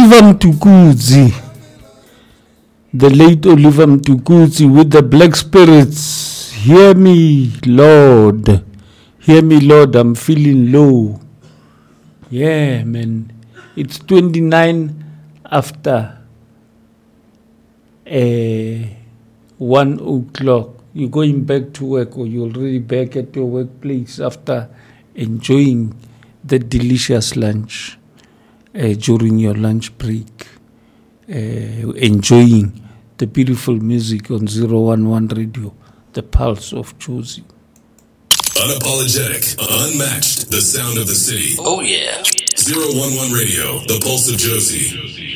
Oliver Mtukudzi, the late Oliver Mtukudzi with the Black Spirits. Hear me, Lord. Hear me, Lord. I'm feeling low. Yeah, man. It's 29 after 1 o'clock. You're going back to work, or you're already back at your workplace after enjoying the delicious lunch during your lunch break, enjoying the beautiful music on 011 Radio, the pulse of Jozi. Unapologetic, unmatched, the sound of the city. Oh yeah. 011 Radio, the pulse of Jozi.